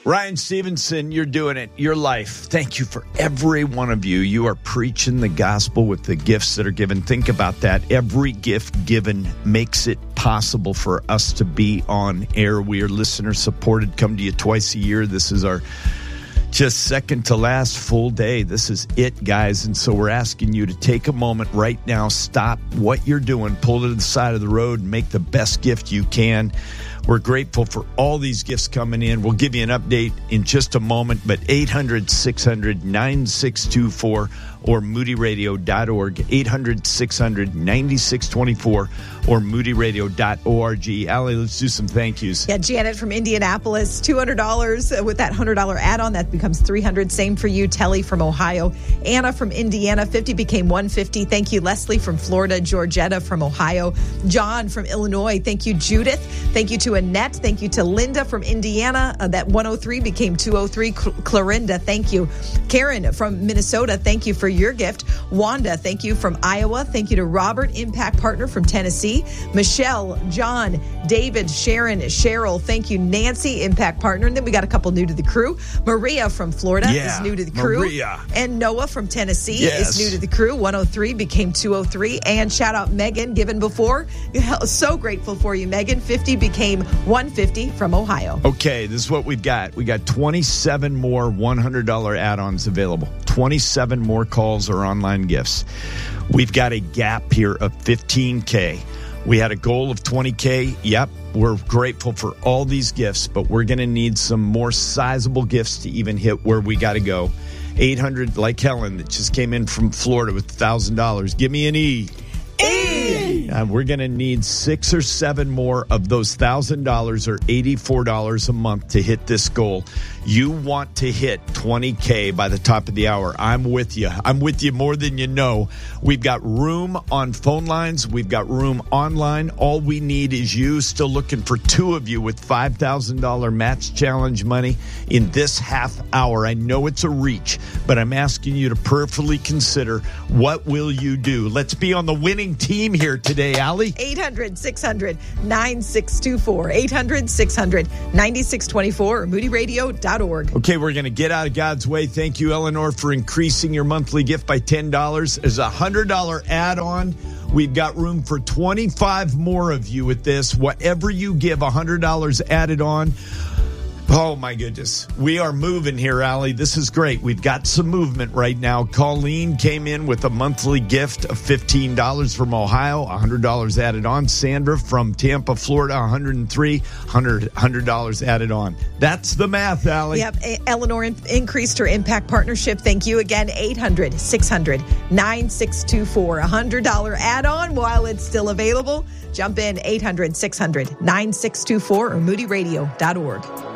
Ryan Stevenson, you're doing it. Your life. Thank you for every one of you. You are preaching the gospel with the gifts that are given. Think about that. Every gift given makes it possible for us to be on air. We are listener supported. Come to you twice a year. This is our just second to last full day. This is it, guys. And so we're asking you to take a moment right now, stop what you're doing, pull to the side of the road, and make the best gift you can. We're grateful for all these gifts coming in. We'll give you an update in just a moment, but 800-600-9624 or moodyradio.org, 800-600-9624 or moodyradio.org. Allie, let's do some thank yous. Yeah, Janet from Indianapolis, $200 with that $100 add-on. That becomes $300. Same for you, Telly from Ohio. Anna from Indiana, 50 became 150. Thank you, Leslie from Florida. Georgetta from Ohio. John from Illinois. Thank you, Judith. Thank you to Annette. Thank you to Linda from Indiana. That 103 became 203. Clarinda, thank you. Karen from Minnesota, thank you for your gift. Wanda, thank you from Iowa. Thank you to Robert, Impact Partner from Tennessee. Michelle, John, David, Sharon, Cheryl, thank you. Nancy, Impact Partner. And then we got a couple new to the crew. Maria from Florida is new to the crew. Maria. And Noah from Tennessee is new to the crew. 103 became 203. And shout out Megan, given before. So grateful for you, Megan. 50 became 150 from Ohio. Okay, this is what we've got. We got 27 more $100 add-ons available. 27 more calls or online gifts. We've got a gap here of 15K. We had a goal of 20K. Yep, we're grateful for all these gifts, but we're going to need some more sizable gifts to even hit where we got to go. 800, like Helen, that just came in from Florida with $1,000. Give me an E. We're going to need 6 or 7 more of those $1,000 or $84 a month to hit this goal. You want to hit 20K by the top of the hour. I'm with you. I'm with you more than you know. We've got room on phone lines. We've got room online. All we need is you. Still looking for 2 of you with $5,000 match challenge money in this half hour. I know it's a reach, but I'm asking you to prayerfully consider, what will you do? Let's be on the winning team here today, Allie. 800-600-9624. 800-600-9624 or moodyradio.org. Okay, we're going to get out of God's way. Thank you, Eleanor, for increasing your monthly gift by $10. As a $100 add-on, we've got room for 25 more of you with this. Whatever you give, $100 added on. Oh, my goodness. We are moving here, Allie. This is great. We've got some movement right now. Colleen came in with a monthly gift of $15 from Ohio, $100 added on. Sandra from Tampa, Florida, $103, $100 added on. That's the math, Allie. Yep. Eleanor increased her Impact Partnership. Thank you again. 800-600-9624. $100 add-on while it's still available. Jump in 800-600-9624 or moodyradio.org.